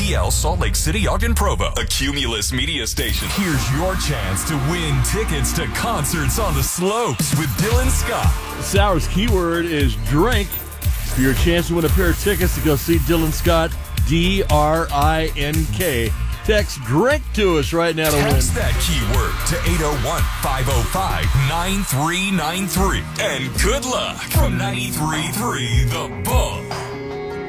KBBL Salt Lake City, Ogden, Provo, a Cumulus media station. Here's your chance to win tickets to concerts on the slopes with Dylan Scott. This hour's keyword is drink. For your chance to win a pair of tickets to go see Dylan Scott, D-R-I-N-K. Text drink to us right now to win. Text that keyword to 801-505-9393. And good luck from 93.3 The Bull.